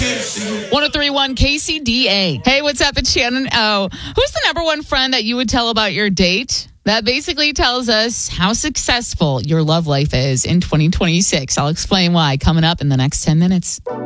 1031 KCDA. Hey, what's up? It's Shannon O. Who's the number one friend that you would tell about your date? That basically tells us how successful your love life is in 2026. I'll explain why coming up in the next 10 minutes.